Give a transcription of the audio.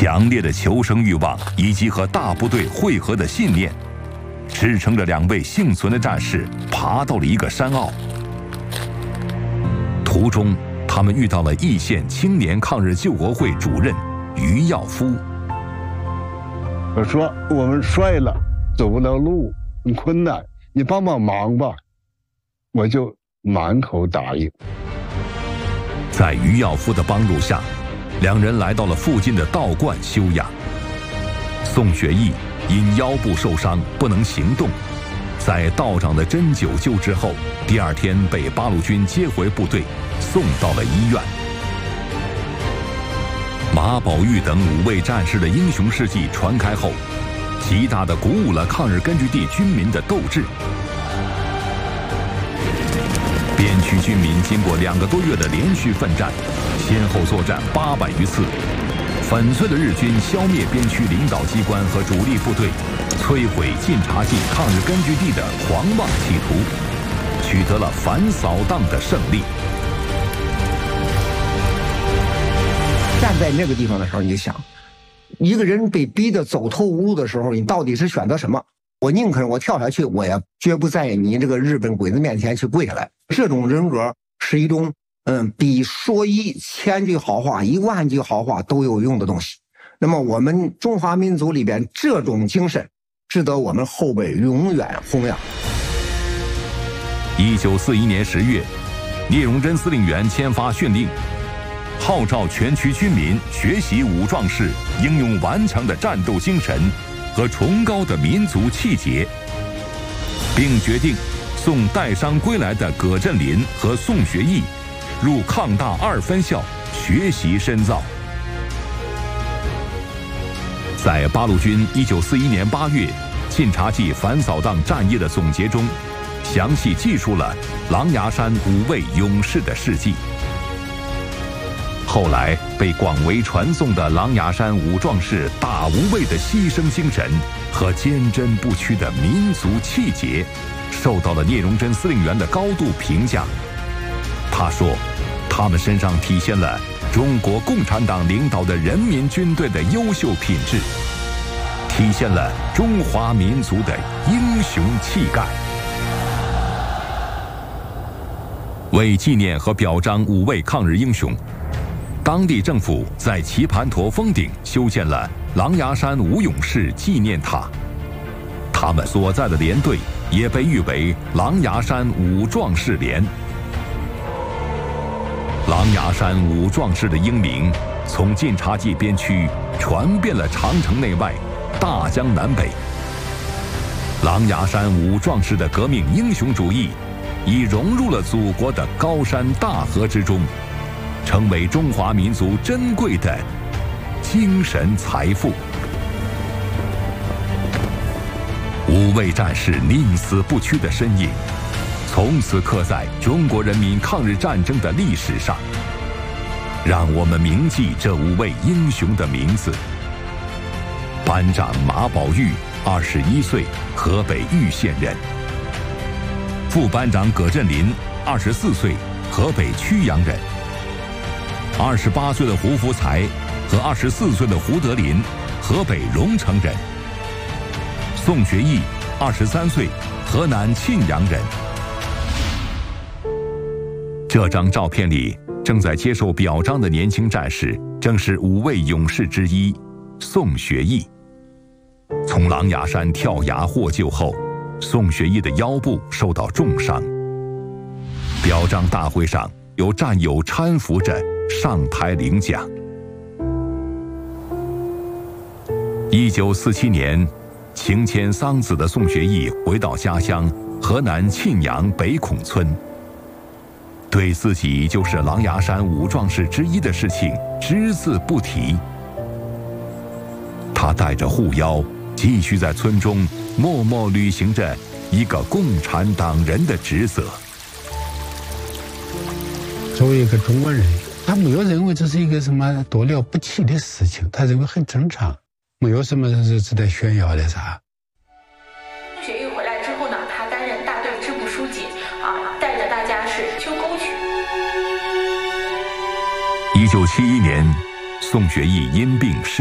强烈的求生欲望以及和大部队会合的信念，支撑着2位幸存的战士爬到了一个山坳。途中，他们遇到了易县青年抗日救国会主任于耀夫。 我说我们摔了，走不了路，很困难，你帮帮忙吧。我就满口答应。 在于耀夫的帮助下，2人来到了附近的道观休养。宋学义因腰部受伤不能行动，在道长的针灸救治后，第2天被八路军接回部队，送到了医院。马宝玉等5位战士的英雄事迹传开后，极大地鼓舞了抗日根据地军民的斗志。边区军民经过2个多月的连续奋战，先后作战800余次，粉碎了日军消灭边区领导机关和主力部队，摧毁晋察冀抗日根据地的狂妄企图，取得了反扫荡的胜利。 站在那个地方的时候，你就想，一个人被逼得走投无路的时候，你到底是选择什么？我宁可我跳下去，我也绝不在你这个日本鬼子面前去跪下来。这种人格是一种比说1000句好话、10000句好话都有用的东西。那么我们中华民族里边这种精神，值得我们后辈永远弘扬。 1941年10月，聂荣臻司令员签发训令，号召全区军民学习武壮士英勇顽强的战斗精神和崇高的民族气节，并决定送带伤归来的葛振林和宋学义入抗大2分校学习深造。在八路军1941年8月晋察冀反扫荡战役的总结中，详细记述了狼牙山5位勇士的事迹。后来被广为传颂的狼牙山5壮士大无畏的牺牲精神和坚贞不屈的民族气节，受到了聂荣臻司令员的高度评价。他说，他们身上体现了中国共产党领导的人民军队的优秀品质，体现了中华民族的英雄气概。为纪念和表彰5位抗日英雄，当地政府在棋盘陀峰顶修建了狼牙山5勇士纪念塔，他们所在的连队也被誉为狼牙山5壮士连。狼牙山5壮士的英名从晋察冀边区传遍了长城内外、大江南北。狼牙山5壮士的革命英雄主义已融入了祖国的高山大河之中，成为中华民族珍贵的精神财富。5位战士宁死不屈的身影，从此刻在中国人民抗日战争的历史上。让我们铭记这5位英雄的名字：班长马宝玉，21岁，河北玉县人；副班长葛振林，24岁，河北曲阳人；28岁的胡福才和24岁的胡德林，河北荣城人；宋学义，23岁，河南沁阳人。这张照片里正在接受表彰的年轻战士，正是5位勇士之一宋学义。从狼牙山跳崖获救后，宋学义的腰部受到重伤。表彰大会上，有战友搀扶着上台领奖。1947年，情牵桑梓的宋学义回到家乡河南沁阳北孔村，对自己就是狼牙山5壮士之一的事情只字不提。他带着护腰，继续在村中默默履行着一个共产党人的职责。 作为一个中国人，他没有认为这是一个什么多了不起的事情，他认为很正常，没有什么是值得炫耀的啥。 宋学义回来之后呢，他担任大队支部书记带着大家是秋沟曲。 1971年，宋学义因病逝。